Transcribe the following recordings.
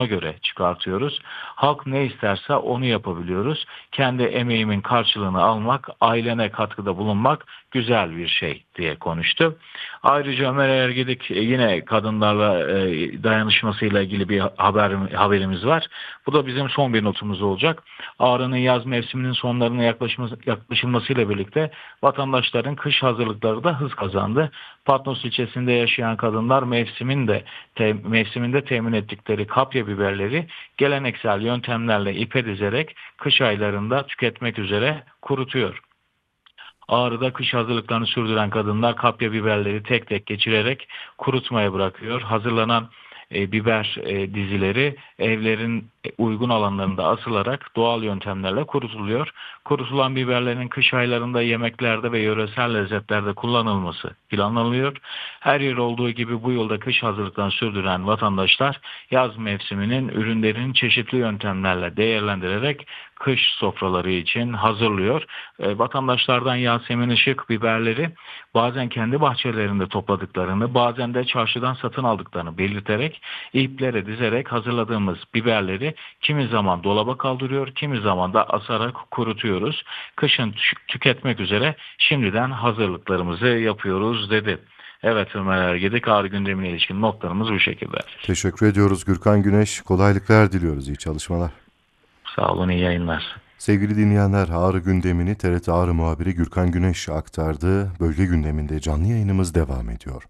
göre çıkartıyoruz. Halk ne isterse onu yapabiliyoruz. Kendi emeğimin karşılığını almak, ailene katkıda bulunmak güzel bir şey diye konuştu. Ayrıca Ömer Ergedik yine kadınlarla dayanışmasıyla ilgili bir haberimiz var. Bu da bizim son bir notumuz olacak. Ağrı'nın yaz mevsiminin sonlarına yaklaşılmasıyla birlikte vatandaşların kış hazırlıkları da hız kazandı. Patnos ilçesinde yaşayan kadınlar mevsiminde temin ettikleri kapya biberleri geleneksel yöntemlerle ipe dizerek kış aylarında tüketmek üzere kurutuyor. Ağrı'da kış hazırlıklarını sürdüren kadınlar kapya biberleri tek tek geçirerek kurutmaya bırakıyor. Hazırlanan biber dizileri evlerin uygun alanlarında asılarak doğal yöntemlerle kurutuluyor. Kurutulan biberlerin kış aylarında yemeklerde ve yöresel lezzetlerde kullanılması planlanıyor. Her yıl olduğu gibi bu yılda kış hazırlıklarını sürdüren vatandaşlar yaz mevsiminin ürünlerini çeşitli yöntemlerle değerlendirerek kış sofraları için hazırlıyor. Vatandaşlardan Yasemin Işık biberleri bazen kendi bahçelerinde topladıklarını, bazen de çarşıdan satın aldıklarını belirterek iplere dizerek hazırladığımız biberleri kimi zaman dolaba kaldırıyor, kimi zaman da asarak kurutuyoruz. Kışın tüketmek üzere şimdiden hazırlıklarımızı yapıyoruz dedi. Evet Ömer Ergedik, Ağrı gündemine ilişkin notlarımız bu şekilde. Teşekkür ediyoruz Gürkan Güneş. Kolaylıklar diliyoruz. İyi çalışmalar. Sağ olun, iyi yayınlar. Sevgili dinleyenler, Ağrı gündemini TRT Ağrı muhabiri Gürkan Güneş aktardı. Bölge gündeminde canlı yayınımız devam ediyor.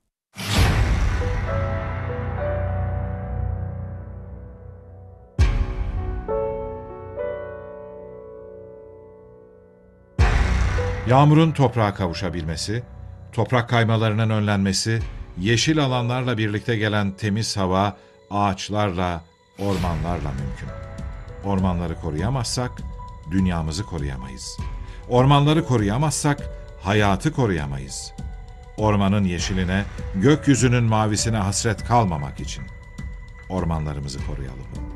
Yağmurun toprağa kavuşabilmesi, toprak kaymalarının önlenmesi, yeşil alanlarla birlikte gelen temiz hava, ağaçlarla, ormanlarla mümkün. Ormanları koruyamazsak, dünyamızı koruyamayız. Ormanları koruyamazsak, hayatı koruyamayız. Ormanın yeşiline, gökyüzünün mavisine hasret kalmamak için ormanlarımızı koruyalım.